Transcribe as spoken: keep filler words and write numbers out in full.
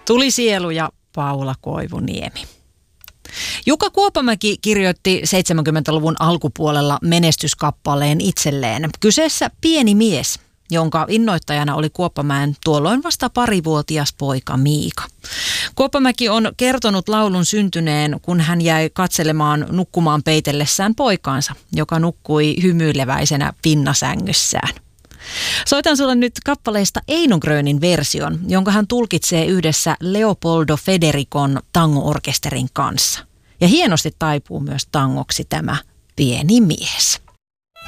Tuli sielu ja Paula Koivuniemi. Jukka Kuoppamäki kirjoitti seitsemänkymmentäluvun alkupuolella menestyskappaleen itselleen. Kyseessä Pieni mies, jonka innoittajana oli Kuoppamäen tuolloin vasta parivuotias poika Miika. Kuoppamäki on kertonut laulun syntyneen, kun hän jäi katselemaan nukkumaan peitellessään poikaansa, joka nukkui hymyileväisenä pinnasängyssään. Soitan sulle nyt kappaleesta Eino Grönin version, jonka hän tulkitsee yhdessä Leopoldo Federicon tango-orkesterin kanssa. Ja hienosti taipuu myös tangoksi tämä Pieni mies.